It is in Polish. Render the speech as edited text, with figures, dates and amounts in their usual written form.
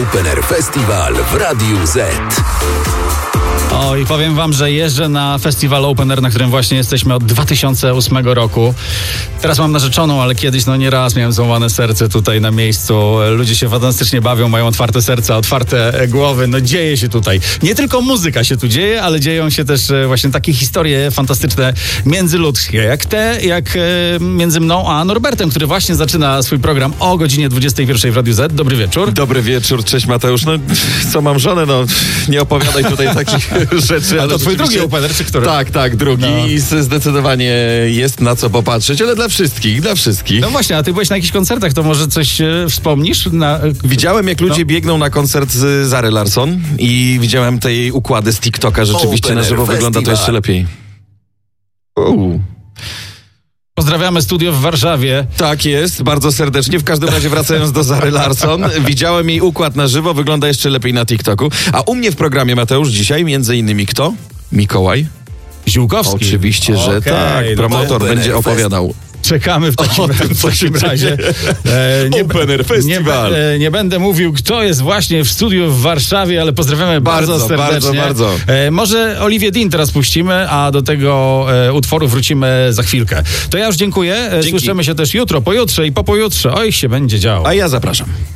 Open Air Festival w Radiu Z. O, i powiem wam, że jeżdżę na festiwal Open Air, na którym właśnie jesteśmy od 2008 roku. Teraz mam narzeczoną, ale kiedyś nie raz miałem złamane serce tutaj na miejscu. Ludzie się fantastycznie bawią, mają otwarte serca, otwarte głowy. No dzieje się tutaj. Nie tylko muzyka się tu dzieje, ale dzieją się też właśnie takie historie fantastyczne międzyludzkie. Jak między mną a Norbertem, który właśnie zaczyna swój program o godzinie 21 w Radiu Z. Dobry wieczór. Dobry wieczór, cześć Mateusz. No co mam żonę, nie opowiadaj tutaj takich rzeczy. Ale to twój drugi Open Air, czy który? Tak, drugi. No. I zdecydowanie jest na co popatrzeć, ale dla wszystkich. No właśnie, a ty byłeś na jakichś koncertach, to może coś wspomnisz? Widziałem, jak ludzie biegną na koncert z Zary Larsson i widziałem te jej układy z TikToka. Rzeczywiście Open na żywo Air wygląda to jeszcze lepiej. Pozdrawiamy studio w Warszawie. Tak jest, bardzo serdecznie. W każdym razie wracając do Zary Larsson, widziałem jej układ na żywo, wygląda jeszcze lepiej na TikToku. A u mnie w programie, Mateusz, dzisiaj między innymi kto? Mikołaj Ziółkowski. Oczywiście, że tak. Promotor będzie opowiadał. Czekamy w takim razie. Open Air Festival. Nie będę mówił, kto jest właśnie w studiu w Warszawie, ale pozdrawiamy bardzo serdecznie. Bardzo. Może Olivię Dean teraz puścimy, a do tego utworu wrócimy za chwilkę. To ja już dziękuję. Dzięki. Słyszymy się też jutro, pojutrze i po pojutrze. Oj, się będzie działo. A ja zapraszam.